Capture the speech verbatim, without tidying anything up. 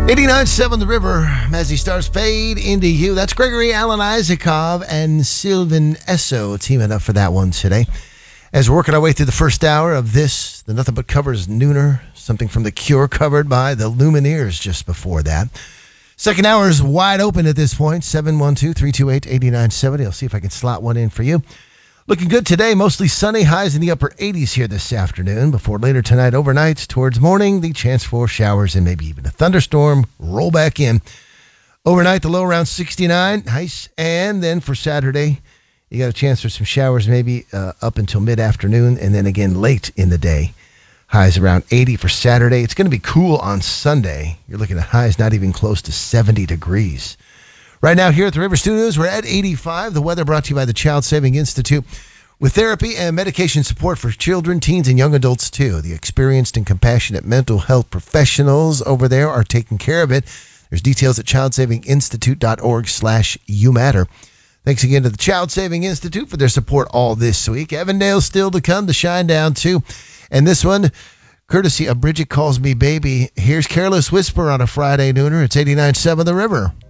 eighty-nine point seven The River, as the stars fade into you. That's Gregory Alan Isakov and Sylvan Esso teaming up for that one today. As we're working our way through the first hour of this, the Nothing But Covers Nooner, something from The Cure covered by the Lumineers just before that. Second hour is wide open at this point, seven one two, three two eight, eight nine seven zero. I'll see if I can slot one in for you. Looking good today, mostly sunny, highs in the upper eighties here this afternoon. Before later tonight, overnight, towards morning, the chance for showers and maybe even a thunderstorm roll back in. Overnight, the low around sixty-nine, nice. And then for Saturday, you got a chance for some showers maybe uh, up until mid-afternoon, and then again late in the day. Highs around eighty for Saturday. It's going to be cool on Sunday. You're looking at highs not even close to seventy degrees. Right now here at the River Studios, we're at eighty-five. The weather brought to you by the Child Saving Institute with therapy and medication support for children, teens, and young adults too. The experienced and compassionate mental health professionals over there are taking care of it. There's details at childsavinginstitute.org slash you matter. Thanks again to the Child Saving Institute for their support all this week. Avondale still to come, the Shine Down too. And this one, courtesy of Bridget Calls Me Baby. Here's Careless Whisper on a Friday nooner. It's eighty-nine point seven The River.